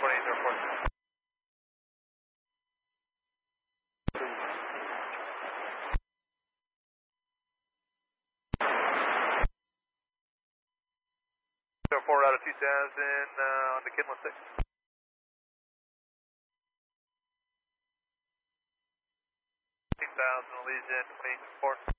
2004. 04 out of 2000 on the Kinland 6. 2000 Allegiant 24.